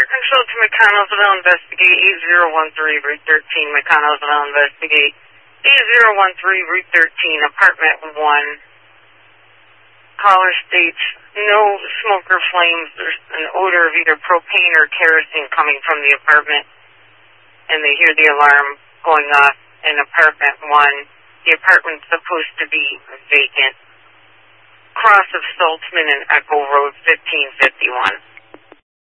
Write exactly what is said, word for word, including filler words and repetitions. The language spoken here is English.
Fire Control to McConnellsville, investigate eight zero one three, Route thirteen, McConnellsville, investigate eight zero one three, Route thirteen, Apartment one. Caller states, no smoke or flames. There's an odor of either propane or kerosene coming from the apartment, and they hear the alarm going off in Apartment one. The apartment's supposed to be vacant. Cross of Saltzman and Echo Road, fifteen fifty-one.